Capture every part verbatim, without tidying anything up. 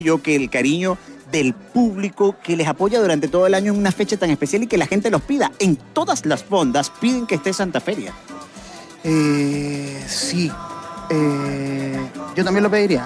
yo que el cariño del público que les apoya durante todo el año en una fecha tan especial y que la gente los pida. En todas las fondas piden que esté Santa Feria. Eh, sí. Eh, yo también lo pediría.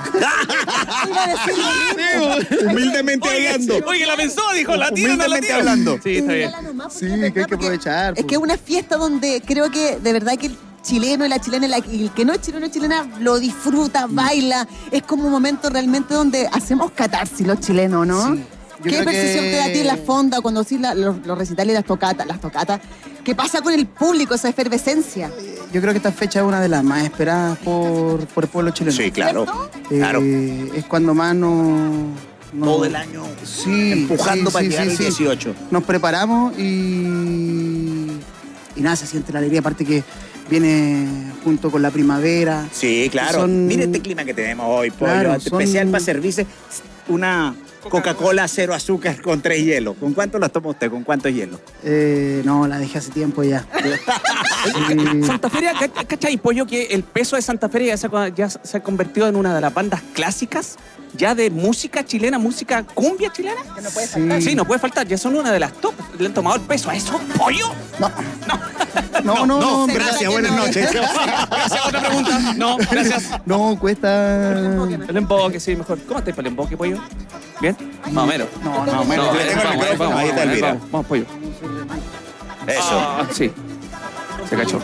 Humildemente hablando. Oye, la pensó, dijo, la tira, la Humildemente tira. hablando. Sí, está bien. Sí, que hay que aprovechar. Es que es una fiesta donde creo que de verdad que el chileno y la chilena y el que no es chileno o chilena lo disfruta, baila. Es como un momento realmente donde hacemos catarsis los chilenos, ¿no? Sí. ¿Qué percepción que... te da a ti en la fonda cuando sí la, los, los recitales y las tocatas? Las tocatas. ¿Qué pasa con el público, esa efervescencia? Yo creo que esta fecha es una de las más esperadas por, por el pueblo chileno. Sí, claro. Eh, claro. Es cuando más nos... nos- Todo el año Sí, empujando sí, para sí, llegar sí, al sí. dieciocho. Nos preparamos y... Y nada, se siente la alegría. Aparte que viene junto con la primavera. Sí, claro. Son- Mire este clima que tenemos hoy, pollo. Claro, son- Especial para servirse una Coca-Cola cero azúcar con tres hielos. ¿Con cuánto la toma usted? ¿Con cuánto hielo? Eh, no, la dejé hace tiempo ya. Sí. Santa Feria, ¿ca- ¿cachai, pollo? Que el peso de Santa Feria ya se, ha- ya se ha convertido en una de las bandas clásicas ya de música chilena, música cumbia chilena. Que no puede Sí. faltar. Sí, no puede faltar, ya son una de las top. Le han tomado el peso a eso, pollo. No. No, no, no. gracias, buenas noches. Gracias, otra pregunta. No, gracias. No, cuesta... El emboque, sí, mejor. ¿Cómo estáis para el emboque, pollo? ¿Bien? Más o menos. No, no, menos. No, Le tengo el vamos, micrófono, vamos, ahí está vamos, Elvira. Vamos, vamos, pollo. Eso. Ah, sí. Se cachó.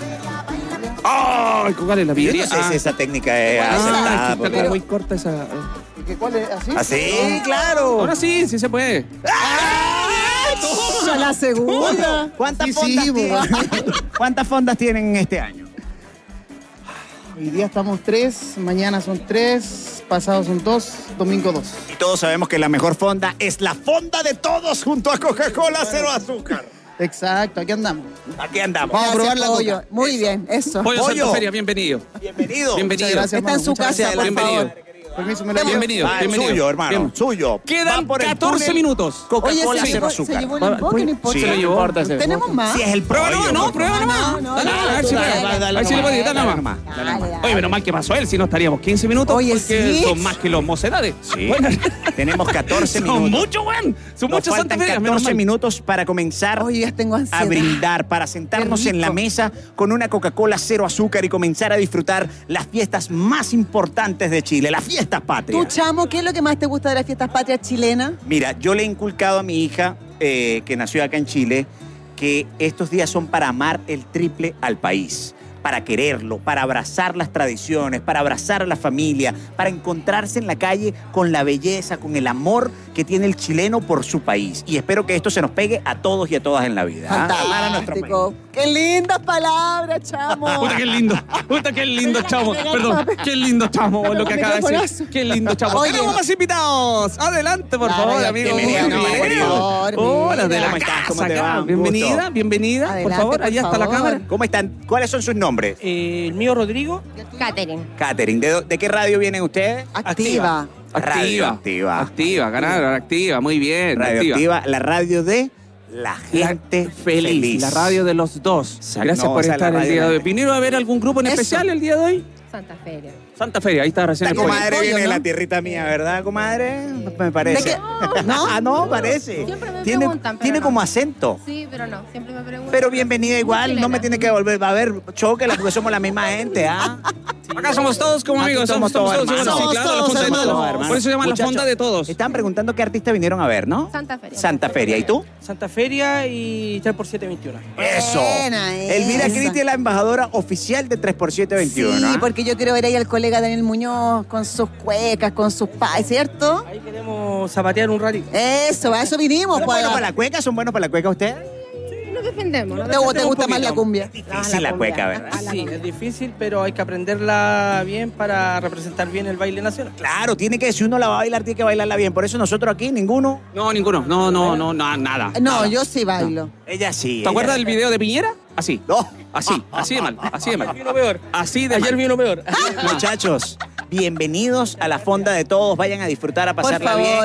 ¡Ay, ¿cuál es la Yo pillería? no sé si esa técnica es Ah, acertada. es que está porque- como muy corta esa. ¿Cuál es? ¿Así? ¿Así? Claro. Ahora sí, sí se puede. ¡A la segunda! ¿Cuántas Sí, fondas sí, tienen? bo. ¿Cuántas fondas tienen este año? Hoy día estamos tres, mañana son tres, pasado son dos, domingo dos. Y todos sabemos que la mejor fonda es la fonda de todos junto a Coca-Cola cero azúcar. Exacto, aquí andamos. Aquí andamos. Vamos a probar la pollo. coca. Muy bien, eso. Pollo Pollo. Santa Feria, bienvenido. Bienvenido. Bienvenido. Muchas gracias, Está en hermano. su Muchas casa, gracias. por Bienvenido. favor. Permiso, me lo llevo. Bienvenido. Ah, bienvenido. suyo, hermano. Bien. Suyo. Quedan Van por el catorce túnel, minutos. Coca-Cola Oye, se cero llevó, se azúcar. llevó el emboque, no importa. Sí, Se lo llevó. importa ese ¿Tenemos poco. más? Si es el Prueba pollo, nomás, no, por prueba favor. nomás. no, Dale, no, a ver si dale, puede. dale, A ver si le puede, dale dale nomás. nomás. Dale nomás. Dale, Oye, menos mal que pasó él, si no estaríamos quince minutos. Oye, porque sí. son más que los mocedades. Sí. Bueno, Tenemos catorce son minutos. muchos, weón. Son Nos muchos Santa faltan Feria. menos catorce mal. minutos para comenzar Oye, ya tengo ansiedad. a brindar, para sentarnos Qué en la rico. mesa con una Coca-Cola cero azúcar y comenzar a disfrutar las fiestas más importantes de Chile, las fiestas Tú, patrias. Chamo, ¿qué es lo que más te gusta de las fiestas patrias chilenas? Mira, yo le he inculcado a mi hija, eh, que nació acá en Chile, que estos días son para amar el triple al país, para quererlo, para abrazar las tradiciones, para abrazar a la familia, para encontrarse en la calle con la belleza, con el amor que tiene el chileno por su país. Y espero que esto se nos pegue a todos y a todas en la vida. ¿ah? Amar a nuestro país. Fantástico. ¡Qué lindas palabras, Chamo! Puta, qué lindo. Puta, qué lindo, chamo. Perdón, qué lindo, chamo, lo que acaba de decir. Qué lindo, chamo. Oye. Tenemos más invitados. Adelante, por Dale, favor, amigo. bienvenido, Muy bien. querido. Hola, de la ¿Cómo estás? ¿Cómo casa te va? acá. Un Bienvenida, gusto. bienvenida. Por Adelante, favor, por allá está la favor. cámara. ¿Cómo están? ¿Cuáles son sus nombres? Eh, el mío Rodrigo. Catherine. Catherine, ¿de, do- de qué radio vienen ustedes? Activa. Radio Activa. Activa. Activa, ganar, activa. Muy bien. Radio activa. Activa, la radio de la gente Feliz, feliz. la radio de los dos. Exacto. Gracias No, por esa es la estar el radio día de de la hoy. ¿Vinieron a ver algún grupo en Eso. especial el día de hoy? Santa Feria. Santa Feria, ahí está recién La el pollo. comadre pollo, viene de ¿no? la tierrita mía, ¿verdad, comadre? Me parece. ¿De qué? ¿No? Ah, no, parece. Siempre me tiene preguntan, pero tiene no. como acento. Sí, pero no, siempre me preguntan. Pero bienvenida igual, Muy no me chilena. tiene que volver a ver, chóquela, porque somos la misma gente, ¿ah? Acá somos todos como Aquí amigos, somos somos, todos todos iguales. hermanos. Sí, claro, la Somos fonda de todos todos. hermanos. Por eso se llama Muchachos, la fonda de todos. Estaban preguntando qué artista vinieron a ver, ¿no? Santa Feria. Santa Feria. ¿Y tú? Santa Feria y tres por siete veintiuno. Eso. Buena Elvira esa. Cristi es la embajadora oficial de tres por siete veintiuno. Sí, ¿ah? porque yo quiero ver ahí al colega Daniel Muñoz con sus cuecas, con sus pais, ¿cierto? Ahí queremos zapatear un ratito. Eso, a eso vinimos. ¿Son pues. buenos para la cueca? ¿Son buenos para la cueca ustedes? Nos defendemos. ¿no? ¿Te, te gusta más la cumbia? Difícil la cueca, ¿verdad? Sí, es difícil, pero hay que aprenderla bien para representar bien el baile nacional. Claro, tiene que, si uno la va a bailar, tiene que bailarla bien. Por eso nosotros aquí, ninguno. No, ninguno. No, no, no, no, nada. No, nada. yo sí bailo. Ella sí. ¿Te acuerdas ella del video de Piñera? Así. No. Así, así de mal, así de mal. Vino peor. Así de Ayer mal. vino peor. Muchachos, bienvenidos a la fonda de todos. Vayan a disfrutar, a Por pasarla favor. bien.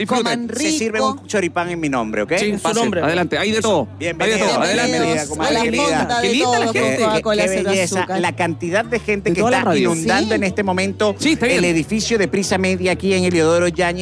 Disfruten. coman rico. Se sirve un choripán en mi nombre, ¿ok? Sí, En su pasen, nombre. adelante, hay de todo. Bienvenido, Hay de todo, bienvenido. adelante. Querida, Bienvenidos comadre a la querida. fonda Qué de linda la todo gente. con Coca-Cola Qué cero belleza. azúcar. La cantidad de gente De que toda la está radio. inundando Sí. en este momento Sí, está bien. el edificio de Prisa Media aquí en Eliodoro Yáñez.